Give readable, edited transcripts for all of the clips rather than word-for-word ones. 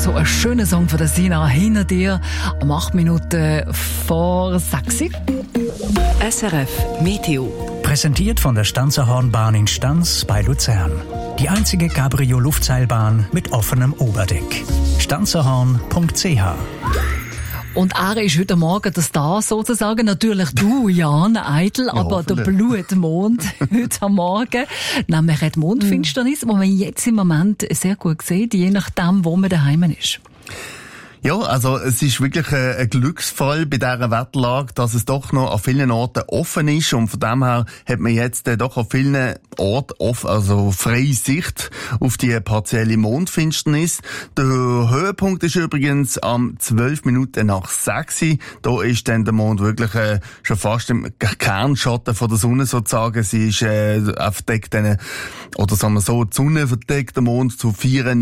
so ein schöner Song von der Sina hinter dir. Um 8 Minuten vor 6. SRF Meteo. Präsentiert von der Stanzerhornbahn in Stanz bei Luzern. Die einzige Cabrio-Luftseilbahn mit offenem Oberdeck. stanzerhorn.ch. Und er ist heute Morgen der Star sozusagen. Natürlich du, Jan Eidl, aber der Blutmond heute am Morgen. Nämlich die Mondfinsternis, die man jetzt im Moment sehr gut sieht, je nachdem, wo man daheim ist. Ja, also es ist wirklich ein Glücksfall bei dieser Wetterlage, dass es doch noch an vielen Orten offen ist und von dem her hat man jetzt doch an vielen Orten also freie Sicht auf die partielle Mondfinsternis. Der Höhepunkt ist übrigens am 12 Minuten nach 6. Da ist dann der Mond wirklich schon fast im Kernschatten von der Sonne sozusagen. Sie ist verdeckt, oder sagen wir so, die Sonne verdeckt der Mond zu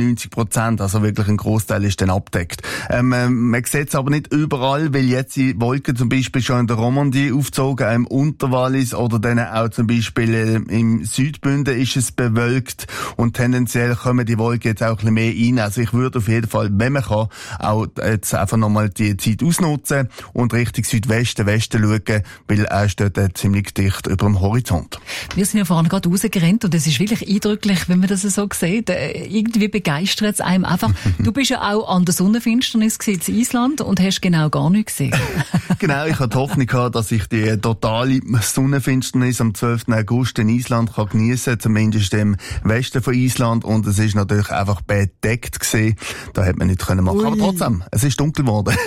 94%, also wirklich ein Großteil ist dann abdeckt. Man sieht es aber nicht überall, weil jetzt die Wolken zum Beispiel schon in der Romandie aufgezogen, im Unterwallis oder dann auch zum Beispiel im Südbünden ist es bewölkt und tendenziell kommen die Wolken jetzt auch ein bisschen mehr rein. Also ich würde auf jeden Fall, wenn man kann, auch jetzt einfach nochmal die Zeit ausnutzen und Richtung Südwesten, Westen schauen, weil er steht ziemlich dicht über dem Horizont. Wir sind ja vorhin gerade rausgerannt und es ist wirklich eindrücklich, wenn man das so sieht. Irgendwie begeistert es einem einfach. Du bist ja auch an der Sonnenfinsternis in Island und hast genau gar nichts gesehen. Genau, ich hatte die Hoffnung gehabt, dass ich die totale Sonnenfinsternis am 12. August in Island kann geniessen, zumindest im Westen von Island, und es ist natürlich einfach bedeckt gewesen. Da hätte man nicht machen können. Aber trotzdem, es ist dunkel geworden.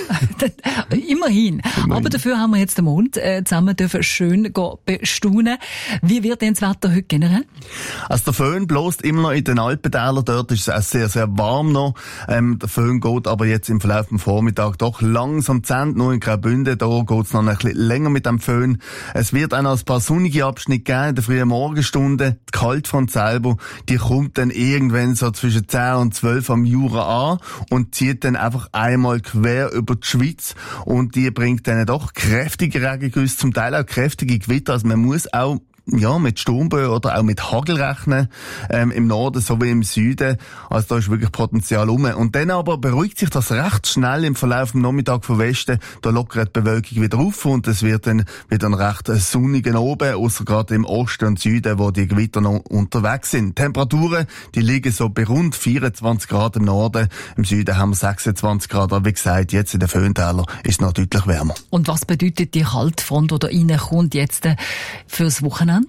Immerhin. Aber dafür haben wir jetzt den Mond zusammen dürfen schön bestaunen. Wie wird denn das Wetter heute generell? Also der Föhn bläst immer noch in den Alpentälern, dort ist es auch sehr, sehr warm noch. Der Föhn geht aber jetzt im Verlauf des Vormittags doch langsam zu Ende, nur in Graubünden, da geht's noch ein bisschen länger mit dem Föhn. Es wird auch noch ein paar sonnige Abschnitte geben in der frühen Morgenstunde. Die Kaltfront selber, die kommt dann irgendwann so zwischen 10 und 12 am Jura an und zieht dann einfach einmal quer über die Schweiz und die bringt dann doch kräftige Regengüsse, zum Teil auch kräftige Gewitter. Also man muss auch mit Sturmböen oder auch mit Hagel rechnen, im Norden sowie im Süden. Also da ist wirklich Potenzial rum. Und dann aber beruhigt sich das recht schnell im Verlauf des Nachmittags vom Westen. Da lockert die Bewölkung wieder auf und es wird dann wieder ein recht sonnigen Oben, ausser gerade im Osten und Süden, wo die Gewitter noch unterwegs sind. Temperaturen, die liegen so bei rund 24 Grad im Norden. Im Süden haben wir 26 Grad. Aber wie gesagt, jetzt in den Föhntälern ist es noch deutlich wärmer. Und was bedeutet die Kaltfront, die da reinkommt jetzt fürs Wochenende?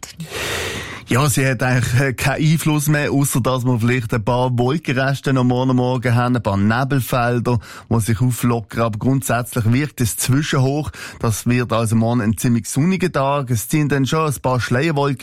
Ja, sie hat eigentlich keinen Einfluss mehr, außer dass wir vielleicht ein paar Wolkenreste am Morgen haben, ein paar Nebelfelder, die sich auflockern. Aber grundsätzlich wirkt es zwischenhoch. Das wird also morgen ein ziemlich sonniger Tag. Es sind dann schon ein paar Schleierwolken